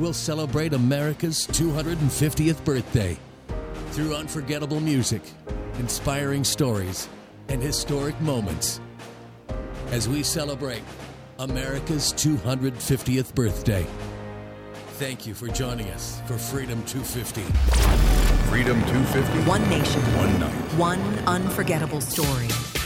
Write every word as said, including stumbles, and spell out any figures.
we'll celebrate America's two hundred fiftieth birthday through unforgettable music, inspiring stories, and historic moments. As we celebrate America's two hundred fiftieth birthday. Thank you for joining us for Freedom two fifty. Freedom two fifty. One nation. One night. One unforgettable story.